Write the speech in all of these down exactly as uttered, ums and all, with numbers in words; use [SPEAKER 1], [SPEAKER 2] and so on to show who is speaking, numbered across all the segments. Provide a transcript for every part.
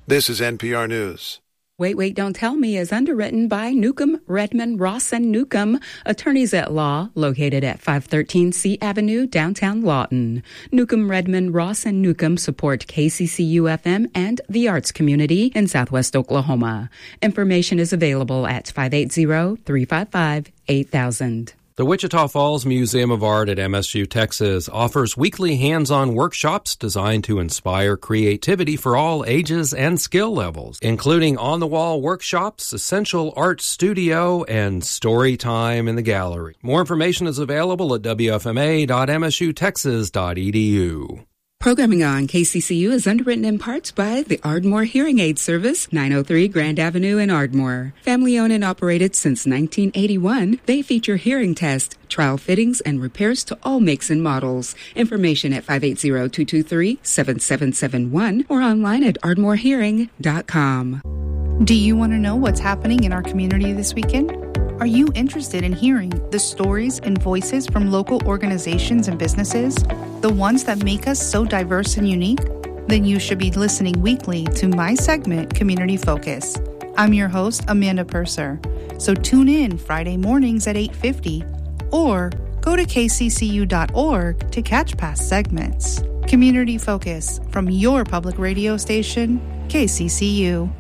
[SPEAKER 1] This is N P R News.
[SPEAKER 2] Wait, Wait, Don't Tell Me is underwritten by Newcomb, Redmond, Ross, and Newcomb, attorneys at law, located at five thirteen C Avenue, downtown Lawton. Newcomb, Redmond, Ross, and Newcomb support K C C U F M and the arts community in Southwest Oklahoma. Information is available at five eight zero, three five five, eight thousand.
[SPEAKER 3] The Wichita Falls Museum of Art at M S U Texas offers weekly hands-on workshops designed to inspire creativity for all ages and skill levels, including on-the-wall workshops, essential art studio, and story time in the gallery. More information is available at w f m a dot m s u texas dot e d u.
[SPEAKER 2] Programming on K C C U is underwritten in part by the Ardmore Hearing Aid Service, nine oh three Grand Avenue in Ardmore. Family-owned and operated since nineteen eighty-one, they feature hearing tests, trial fittings, and repairs to all makes and models. Information at five eight zero, two two three, seven seven seven one or online at ardmore hearing dot com.
[SPEAKER 4] Do you want to know what's happening in our community this weekend? Are you interested in hearing the stories and voices from local organizations and businesses, the ones that make us so diverse and unique? Then you should be listening weekly to my segment, Community Focus. I'm your host, Amanda Purser. So tune in Friday mornings at eight fifty or go to k c c u dot org to catch past segments. Community Focus from your public radio station, K C C U.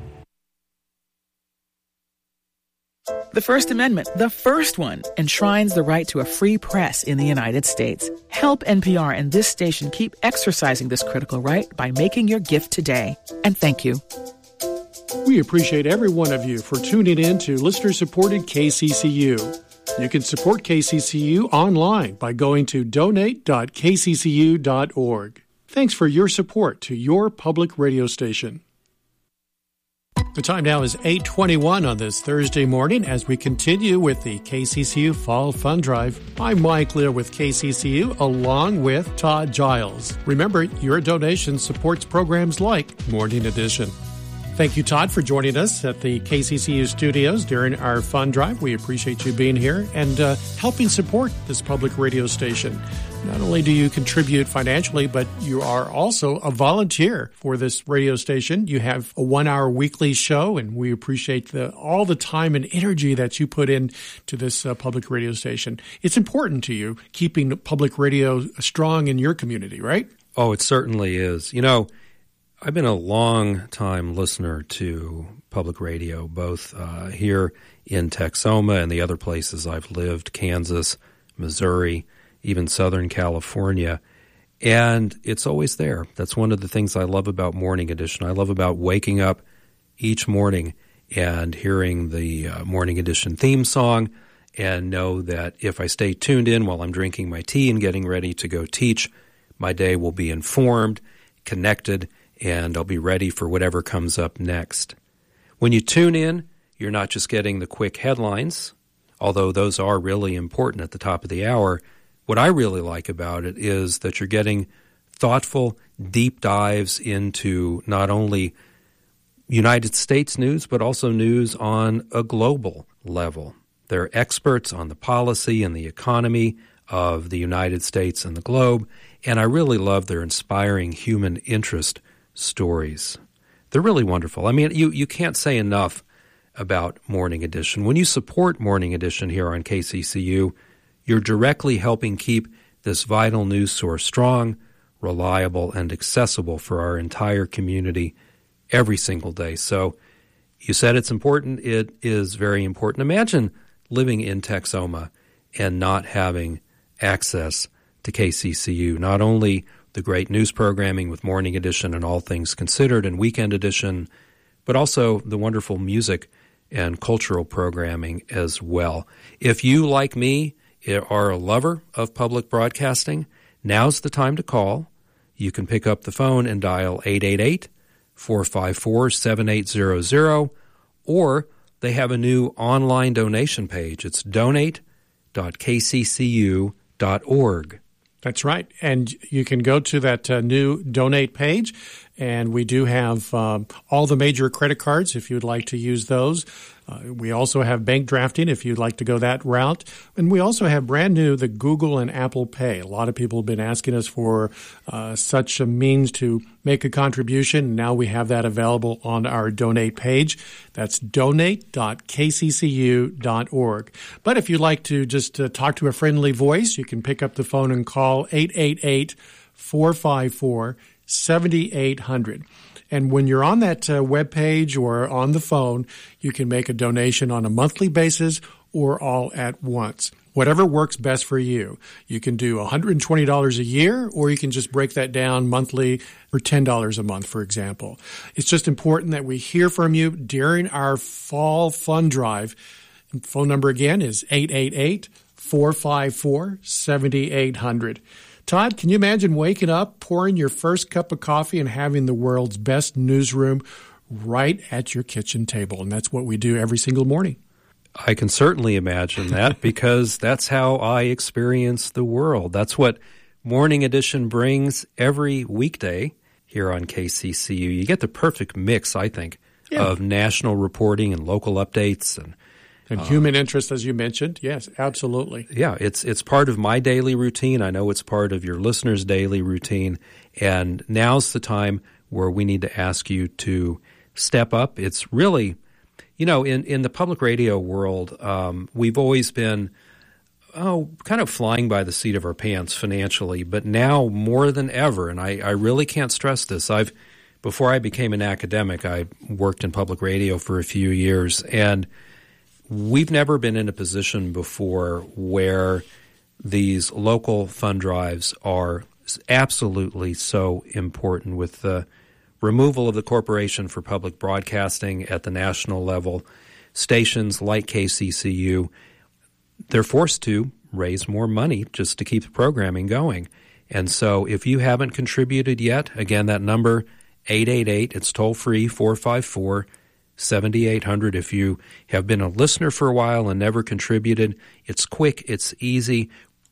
[SPEAKER 5] The First Amendment, the first one, enshrines the right to a free press in the United States. Help N P R and this station keep exercising this critical right by making your gift today. And thank you.
[SPEAKER 6] We appreciate every one of you for tuning in to listener-supported K C C U. You can support K C C U online by going to donate dot k c c u dot org. Thanks for your support to your public radio station. The time now is eight twenty-one on this Thursday morning as we continue with the K C C U Fall Fun Drive. I'm Mike Lear with K C C U along with Todd Giles. Remember, your donation supports programs like Morning Edition. Thank you, Todd, for joining us at the K C C U studios during our Fun Drive. We appreciate you being here and uh, helping support this public radio station. Not only do you contribute financially, but you are also a volunteer for this radio station. You have a one-hour weekly show, and we appreciate the, all the time and energy that you put in to this uh, public radio station. It's important to you keeping public radio strong in your community, right?
[SPEAKER 3] Oh, it certainly is. You know, I've been a long-time listener to public radio, both uh, here in Texoma and the other places I've lived, Kansas, Missouri, even Southern California, and it's always there. That's one of the things I love about Morning Edition. I love about waking up each morning and hearing the uh, Morning Edition theme song and know that if I stay tuned in while I'm drinking my tea and getting ready to go teach, my day will be informed, connected, and I'll be ready for whatever comes up next. When you tune in, you're not just getting the quick headlines, although those are really important at the top of the hour. What I really like about it is that you're getting thoughtful, deep dives into not only United States news, but also news on a global level. They're experts on the policy and the economy of the United States and the globe, and I really love their inspiring human interest stories. They're really wonderful. I mean, you, you can't say enough about Morning Edition. When you support Morning Edition here on K C C U, you're directly helping keep this vital news source strong, reliable, and accessible for our entire community every single day. So you said it's important. It is very important. Imagine living in Texoma and not having access to K C C U, not only the great news programming with Morning Edition and All Things Considered and Weekend Edition, but also the wonderful music and cultural programming as well. If you, like me, are a lover of public broadcasting, now's the time to call. You can pick up the phone and dial eight eight eight, four five four, seven eight zero zero, or they have a new online donation page. It's donate dot k c c u dot org.
[SPEAKER 6] That's right. And you can go to that uh, new donate page And we do have um, all the major credit cards if you'd like to use those. Uh, we also have bank drafting if you'd like to go that route. And we also have brand new the Google and Apple Pay. A lot of people have been asking us for uh, such a means to make a contribution. Now we have that available on our donate page. That's donate dot k c c u dot org. But if you'd like to just uh, talk to a friendly voice, you can pick up the phone and call eight eight eight, four five four, seven eight zero zero. And when you're on that uh, web page or on the phone, you can make a donation on a monthly basis or all at once. Whatever works best for you. You can do one hundred twenty dollars a year, or you can just break that down monthly for ten dollars a month, for example. It's just important that we hear from you during our fall fund drive. And phone number again is eight eight eight, four five four, seven eight zero zero. Todd, can you imagine waking up, pouring your first cup of coffee, and having the world's best newsroom right at your kitchen table? And that's what we do every single morning.
[SPEAKER 3] I can certainly imagine that because that's how I experience the world. That's what Morning Edition brings every weekday here on K C C U. You get the perfect mix, I think, yeah. of national reporting and local updates and
[SPEAKER 6] And human uh, interest, as you mentioned. Yes, absolutely.
[SPEAKER 3] Yeah, it's it's part of my daily routine. I know it's part of your listeners' daily routine. And now's the time where we need to ask you to step up. It's really, you know, in, in the public radio world, um, we've always been, oh, kind of flying by the seat of our pants financially. But now more than ever, and I, I really can't stress this, I've before I became an academic, I worked in public radio for a few years, and we've never been in a position before where these local fund drives are absolutely so important. With the removal of the Corporation for Public Broadcasting at the national level, stations like K C C U, they're forced to raise more money just to keep the programming going. And so if you haven't contributed yet, again, that number, eight eight eight, it's toll-free, four five four, seven eight zero zero. If you have been a listener for a while and never contributed, it's quick, it's easy.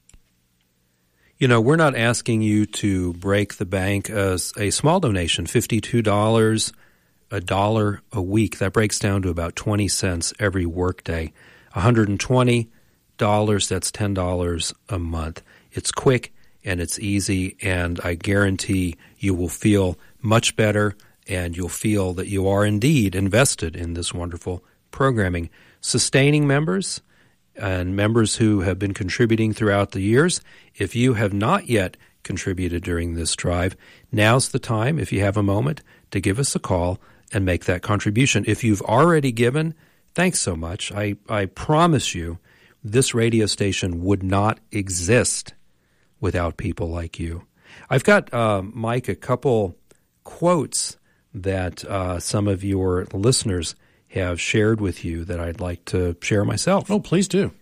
[SPEAKER 3] You know, we're not asking you to break the bank. As a small donation, fifty-two dollars, a dollar a week, that breaks down to about twenty cents every workday. one hundred twenty dollars, that's ten dollars a month. It's quick and it's easy, and I guarantee you will feel much better, and you'll feel that you are indeed invested in this wonderful programming. Sustaining members and members who have been contributing throughout the years, if you have not yet contributed during this drive, now's the time, if you have a moment, to give us a call and make that contribution. If you've already given, thanks so much. I, I promise you this radio station would not exist without people like you. I've got, uh, Mike, a couple quotes that uh, some of your listeners have shared with you that I'd like to share myself.
[SPEAKER 6] Oh, please do.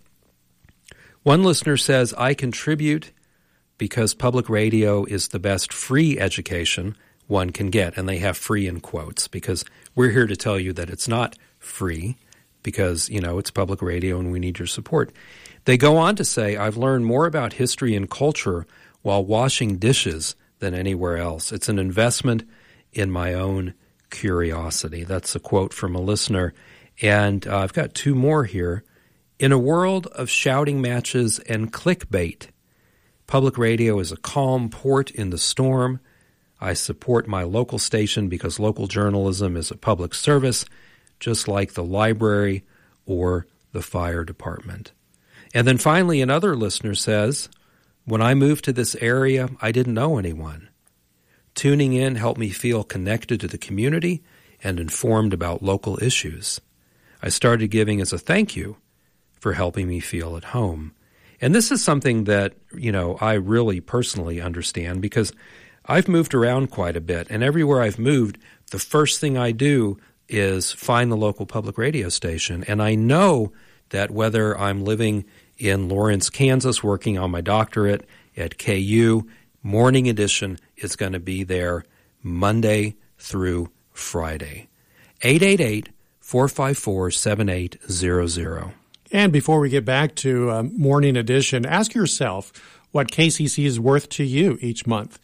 [SPEAKER 3] One listener says, I contribute because public radio is the best free education one can get. And they have free in quotes because we're here to tell you that it's not free because, you know, it's public radio and we need your support. They go on to say, I've learned more about history and culture while washing dishes than anywhere else. It's an investment in my own curiosity. That's a quote from a listener. And uh, I've got two more here. In a world of shouting matches and clickbait, public radio is a calm port in the storm. I support my local station because local journalism is a public service, just like the library or the fire department. And then finally, another listener says, when I moved to this area, I didn't know anyone. Tuning in helped me feel connected to the community and informed about local issues. I started giving as a thank you for helping me feel at home. And this is something that, you know, I really personally understand because I've moved around quite a bit, and everywhere I've moved, the first thing I do is find the local public radio station. And I know that whether I'm living in Lawrence, Kansas, working on my doctorate at K U, Morning Edition is going to be there Monday through Friday. eight eight eight, four five four, seven eight zero zero.
[SPEAKER 6] And before we get back to um, Morning Edition, ask yourself what K C C is worth to you each month.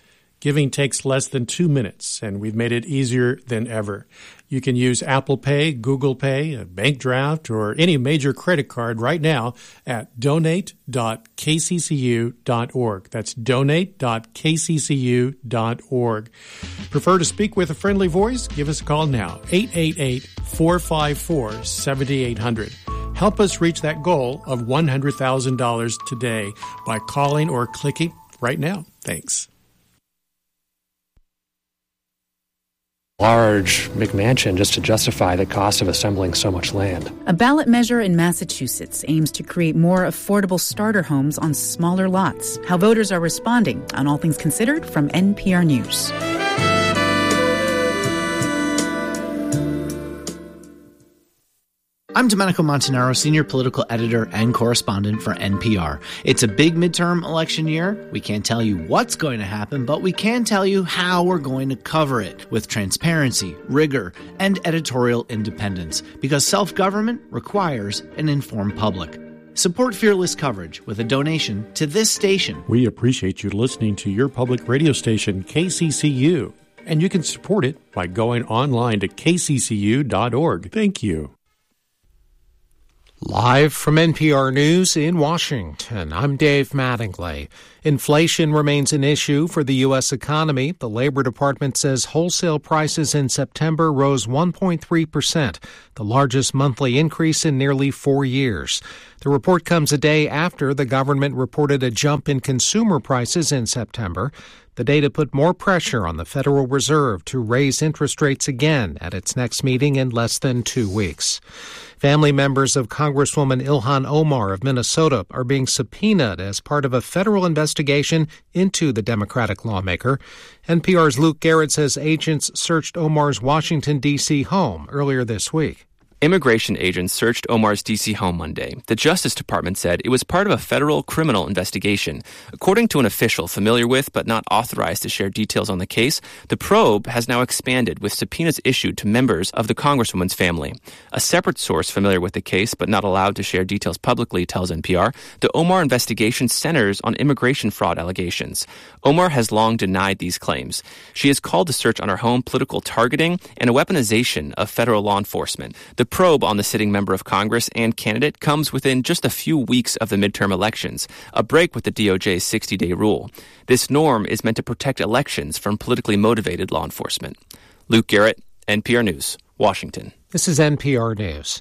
[SPEAKER 6] Giving takes less than two minutes, and we've made it easier than ever. You can use Apple Pay, Google Pay, a bank draft, or any major credit card right now at donate dot k c c u dot org. That's donate dot k c c u dot org. Prefer to speak with a friendly voice? Give us a call now, eight eight eight, four five four, seven eight zero zero. Help us reach that goal of one hundred thousand dollars today by calling or clicking right now. Thanks.
[SPEAKER 1] Large McMansion just to justify the cost of assembling so much land.
[SPEAKER 7] A ballot measure in Massachusetts aims to create more affordable starter homes on smaller lots. How voters are responding on All Things Considered from N P R News.
[SPEAKER 8] I'm Domenico Montanaro, senior political editor and correspondent for N P R. It's a big midterm election year. We can't tell you what's going to happen, but we can tell you how we're going to cover it with transparency, rigor, and editorial independence, because self-government requires an informed public. Support fearless coverage with a donation to this station.
[SPEAKER 6] We appreciate you listening to your public radio station, K C C U, and you can support it by going online to k c c u dot org. Thank you.
[SPEAKER 9] Live from N P R News in Washington, I'm Dave Mattingly. Inflation remains an issue for the U S economy. The Labor Department says wholesale prices in September rose one point three percent, the largest monthly increase in nearly four years. The report comes a day after the government reported a jump in consumer prices in September. The data put more pressure on the Federal Reserve to raise interest rates again at its next meeting in less than two weeks. Family members of Congresswoman Ilhan Omar of Minnesota are being subpoenaed as part of a federal investigation into the Democratic lawmaker. N P R's Luke Garrett says agents searched Omar's Washington, D C home earlier this week.
[SPEAKER 10] Immigration agents searched Omar's D C home Monday. The Justice Department said it was part of a federal criminal investigation. According to an official familiar with but not authorized to share details on the case, the probe has now expanded with subpoenas issued to members of the Congresswoman's family. A separate source familiar with the case but not allowed to share details publicly tells N P R the Omar investigation centers on immigration fraud allegations. Omar has long denied these claims. She has called the search on her home political targeting and a weaponization of federal law enforcement. The probe on the sitting member of Congress and candidate comes within just a few weeks of the midterm elections, a break with the D O J's sixty-day rule. This norm is meant to protect elections from politically motivated law enforcement. Luke Garrett, N P R News, Washington.
[SPEAKER 9] This is N P R News.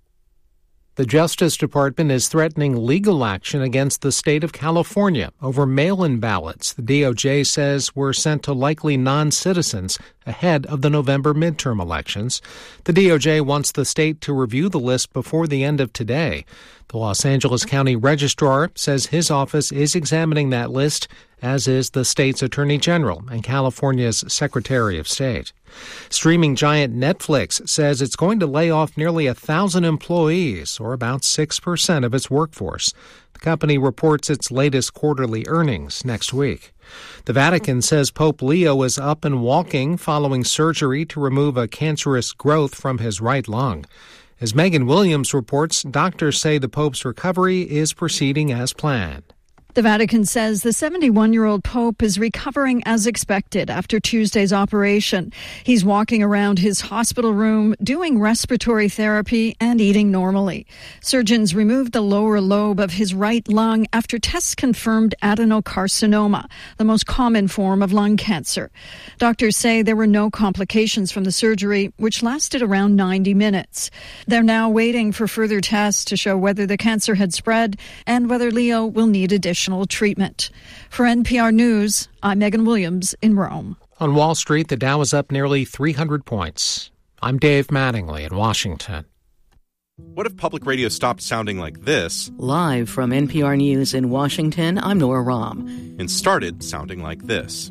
[SPEAKER 9] The Justice Department is threatening legal action against the state of California over mail-in ballots the D O J says were sent to likely non-citizens ahead of the November midterm elections. The D O J wants the state to review the list before the end of today. The Los Angeles County Registrar says his office is examining that list, as is the state's Attorney General and California's Secretary of State. Streaming giant Netflix says it's going to lay off nearly a thousand employees, or about six percent of its workforce. The company reports its latest quarterly earnings next week. The Vatican says Pope Leo is up and walking following surgery to remove a cancerous growth from his right lung. As Megan Williams reports, doctors say the Pope's recovery is proceeding as planned.
[SPEAKER 11] The Vatican says the seventy-one-year-old Pope is recovering as expected after Tuesday's operation. He's walking around his hospital room, doing respiratory therapy and eating normally. Surgeons removed the lower lobe of his right lung after tests confirmed adenocarcinoma, the most common form of lung cancer. Doctors say there were no complications from the surgery, which lasted around ninety minutes. They're now waiting for further tests to show whether the cancer had spread and whether Leo will need additional treatment. For N P R News, I'm Megan Williams in Rome.
[SPEAKER 9] On Wall Street, the Dow is up nearly three hundred points. I'm Dave Mattingly in Washington.
[SPEAKER 12] What if public radio stopped sounding like this?
[SPEAKER 13] Live from N P R News in Washington, I'm Nora Rahm.
[SPEAKER 12] And started sounding like this.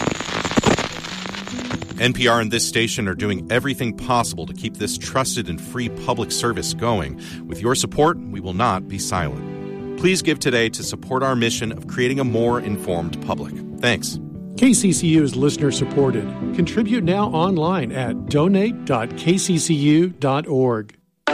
[SPEAKER 12] N P R and this station are doing everything possible to keep this trusted and free public service going. With your support, we will not be silent. Please give today to support our mission of creating a more informed public. Thanks.
[SPEAKER 6] K C C U is listener-supported. Contribute now online at donate dot k c c u dot org.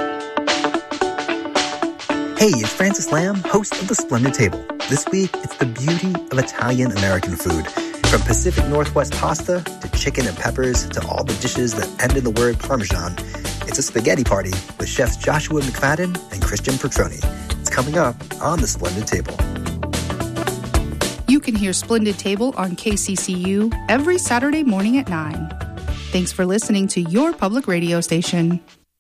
[SPEAKER 14] Hey, it's Francis Lamb, host of The Splendid Table. This week, it's the beauty of Italian-American food. From Pacific Northwest pasta to chicken and peppers to all the dishes that end in the word Parmesan, it's a spaghetti party with chefs Joshua McFadden and Christian Petroni. It's coming up on The Splendid Table.
[SPEAKER 4] You can hear Splendid Table on K C C U every Saturday morning at nine. Thanks for listening to your public radio station.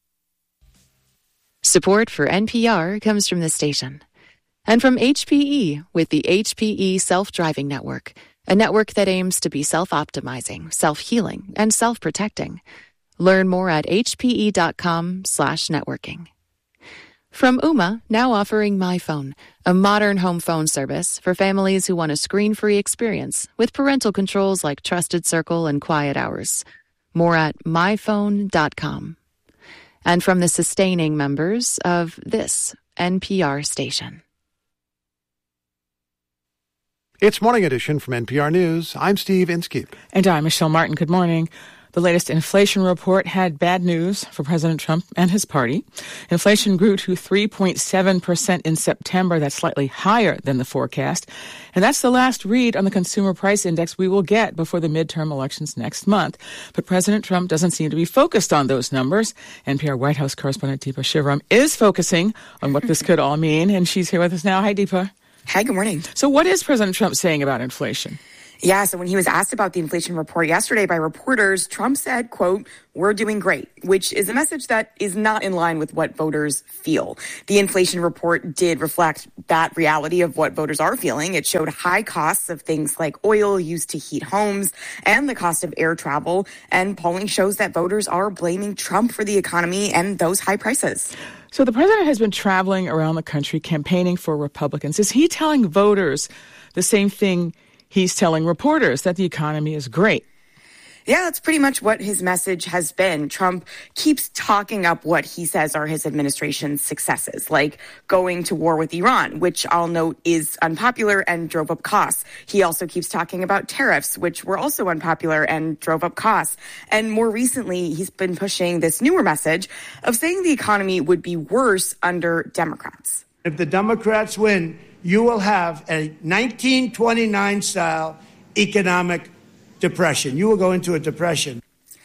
[SPEAKER 15] Support for N P R comes from this station. And from H P E with the H P E Self-Driving Network, a network that aims to be self-optimizing, self-healing, and self-protecting. Learn more at hpe.com slash networking. From Ooma, now offering MyPhone, a modern home phone service for families who want a screen-free experience with parental controls like Trusted Circle and Quiet Hours. More at my phone dot com. And from the sustaining members of this N P R station.
[SPEAKER 16] It's Morning Edition from N P R News. I'm Steve Inskeep.
[SPEAKER 5] And I'm Michelle Martin. Good morning. The latest inflation report had bad news for President Trump and his party. Inflation grew to three point seven percent in September. That's slightly higher than the forecast. And that's the last read on the Consumer Price Index we will get before the midterm elections next month. But President Trump doesn't seem to be focused on those numbers. N P R White House correspondent Deepa Shivaram is focusing on what this could all mean. And she's here with us now. Hi, Deepa.
[SPEAKER 17] Hi, good morning.
[SPEAKER 5] So what is President Trump saying about inflation?
[SPEAKER 17] Yeah, so when he was asked about the inflation report yesterday by reporters, Trump said, quote, "We're doing great," which is a message that is not in line with what voters feel. The inflation report did reflect that reality of what voters are feeling. It showed high costs of things like oil used to heat homes and the cost of air travel. And polling shows that voters are blaming Trump for the economy and those high prices.
[SPEAKER 5] So the president has been traveling around the country campaigning for Republicans. Is he telling voters the same thing he's telling reporters, that the economy is great?
[SPEAKER 17] Yeah, that's pretty much what his message has been. Trump keeps talking up what he says are his administration's successes, like going to war with Iran, which I'll note is unpopular and drove up costs. He also keeps talking about tariffs, which were also unpopular and drove up costs. And more recently, he's been pushing this newer message of saying the economy would be worse under Democrats.
[SPEAKER 18] If the Democrats win, you will have a nineteen twenty-nine style economic depression. You will go into a depression.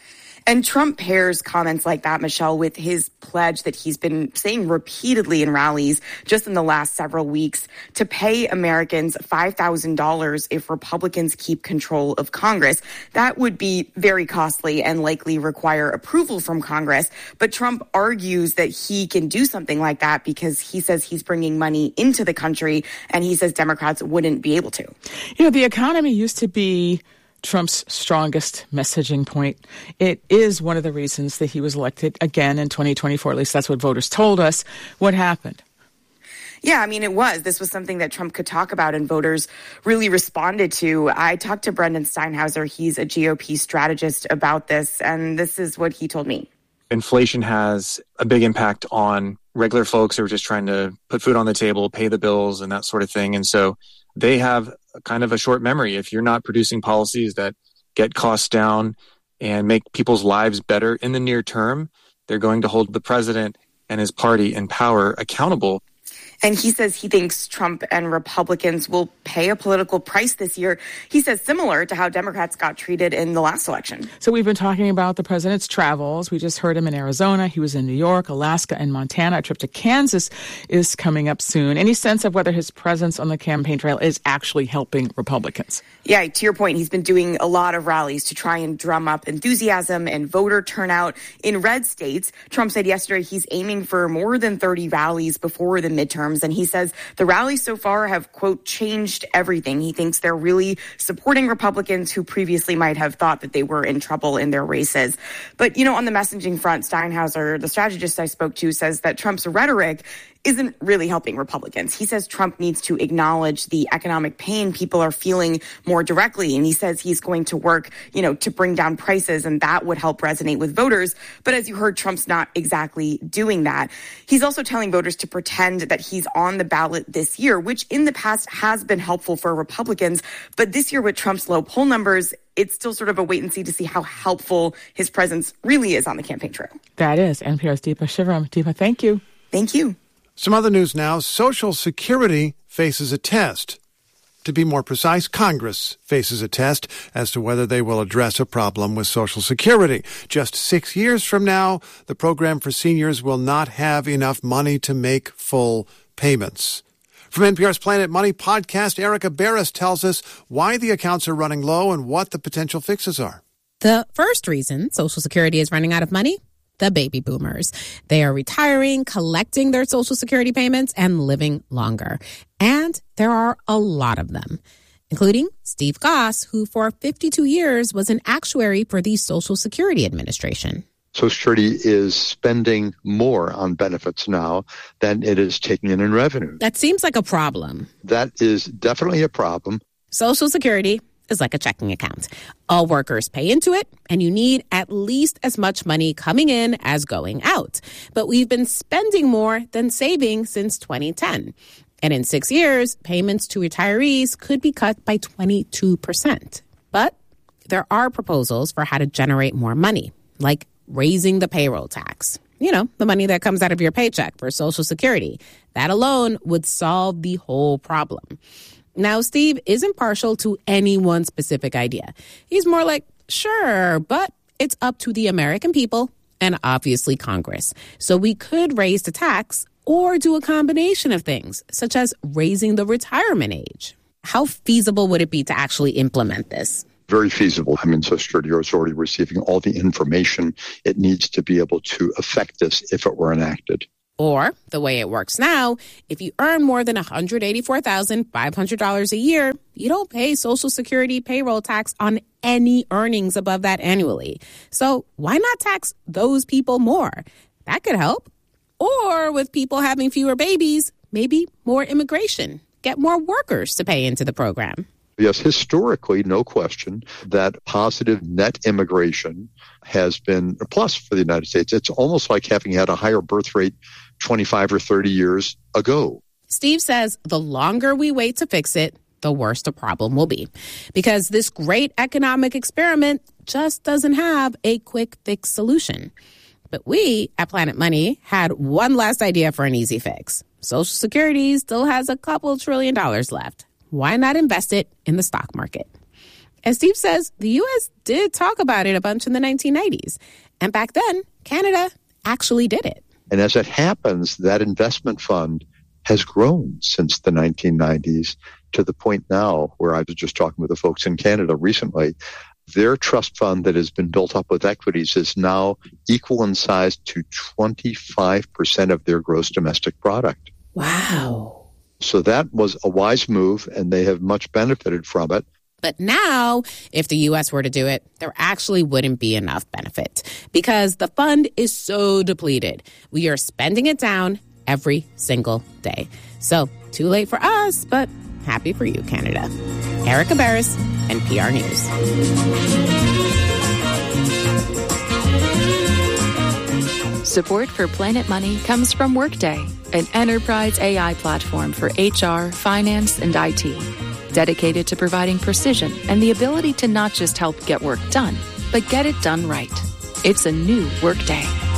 [SPEAKER 17] And Trump pairs comments like that, Michelle, with his pledge that he's been saying repeatedly in rallies just in the last several weeks to pay Americans five thousand dollars if Republicans keep control of Congress. That would be very costly and likely require approval from Congress. But Trump argues that he can do something like that because he says he's bringing money into the country, and he says Democrats wouldn't be able to.
[SPEAKER 5] You know, the economy used to be Trump's strongest messaging point. It is one of the reasons that he was elected again in twenty twenty-four. At least that's what voters told us. What happened?
[SPEAKER 17] Yeah, I mean, it was. This was something that Trump could talk about and voters really responded to. I talked to Brendan Steinhauser. He's a G O P strategist about this, and this is what he told me.
[SPEAKER 19] Inflation has a big impact on regular folks who are just trying to put food on the table, pay the bills, and that sort of thing. And so they have kind of a short memory. If you're not producing policies that get costs down and make people's lives better in the near term, they're going to hold the president and his party in power accountable.
[SPEAKER 17] And he says he thinks Trump and Republicans will pay a political price this year. He says similar to how Democrats got treated in the last election.
[SPEAKER 5] So we've been talking about the president's travels. We just heard him in Arizona. He was in New York, Alaska, and Montana. A trip to Kansas is coming up soon. Any sense of whether his presence on the campaign trail is actually helping Republicans?
[SPEAKER 17] Yeah, to your point, he's been doing a lot of rallies to try and drum up enthusiasm and voter turnout in red states. Trump said yesterday he's aiming for more than thirty rallies before the midterms. And he says the rallies so far have, quote, changed everything. He thinks they're really supporting Republicans who previously might have thought that they were in trouble in their races. But, you know, on the messaging front, Steinhauser, the strategist I spoke to, says that Trump's rhetoric isn't really helping Republicans. He says Trump needs to acknowledge the economic pain people are feeling more directly. And he says he's going to work, you know, to bring down prices, and that would help resonate with voters. But as you heard, Trump's not exactly doing that. He's also telling voters to pretend that he's on the ballot this year, which in the past has been helpful for Republicans. But this year with Trump's low poll numbers, it's still sort of a wait and see to see how helpful his presence really is on the campaign trail.
[SPEAKER 5] That is N P R's Deepa Shivaram. Deepa, thank you.
[SPEAKER 17] Thank you.
[SPEAKER 16] Some other news now. Social Security faces a test. To be more precise, Congress faces a test as to whether they will address a problem with Social Security. Just six years from now, the program for seniors will not have enough money to make full payments. From N P R's Planet Money podcast, Erica Barris tells us why the accounts are running low and what the potential fixes are.
[SPEAKER 20] The first reason Social Security is running out of money, the baby boomers. They are retiring, collecting their Social Security payments, and living longer. And there are a lot of them, including Steve Goss, who for fifty-two years was an actuary for the Social Security Administration.
[SPEAKER 21] Social Security is spending more on benefits now than it is taking in in revenue.
[SPEAKER 20] That seems like a problem.
[SPEAKER 21] That is definitely a problem.
[SPEAKER 20] Social Security is like a checking account. All workers pay into it, and you need at least as much money coming in as going out. But we've been spending more than saving since twenty ten. And in six years, payments to retirees could be cut by twenty-two percent. But there are proposals for how to generate more money, like raising the payroll tax. You know, the money that comes out of your paycheck for Social Security. That alone would solve the whole problem. Now, Steve isn't partial to any one specific idea. He's more like, sure, but it's up to the American people and obviously Congress. So we could raise the tax or do a combination of things, such as raising the retirement age. How feasible would it be to actually implement this?
[SPEAKER 21] Very feasible. I mean, Social Security is already receiving all the information it needs to be able to affect this if it were enacted.
[SPEAKER 20] Or, the way it works now, if you earn more than one hundred eighty-four thousand five hundred dollars a year, you don't pay Social Security payroll tax on any earnings above that annually. So why not tax those people more? That could help. Or with people having fewer babies, maybe more immigration. Get more workers to pay into the program.
[SPEAKER 21] Yes, historically, no question that positive net immigration has been a plus for the United States. It's almost like having had a higher birth rate twenty-five or thirty years ago.
[SPEAKER 20] Steve says the longer we wait to fix it, the worse the problem will be. Because this great economic experiment just doesn't have a quick fix solution. But we at Planet Money had one last idea for an easy fix. Social Security still has a couple trillion dollars left. Why not invest it in the stock market? And Steve says the U S did talk about it a bunch in the nineteen nineties. And back then, Canada actually did it.
[SPEAKER 21] And as it happens, that investment fund has grown since the nineteen nineties to the point now where I was just talking with the folks in Canada recently. Their trust fund that has been built up with equities is now equal in size to twenty-five percent of their gross domestic product.
[SPEAKER 20] Wow.
[SPEAKER 21] So that was a wise move, and they have much benefited from it.
[SPEAKER 20] But now, if the U S were to do it, there actually wouldn't be enough benefit because the fund is so depleted. We are spending it down every single day. So, too late for us, but happy for you, Canada. Erica Barris, N P R News.
[SPEAKER 15] Support for Planet Money comes from Workday, an enterprise A I platform for H R, finance, and I T. Dedicated to providing precision and the ability to not just help get work done, but get it done right. It's a new Workday.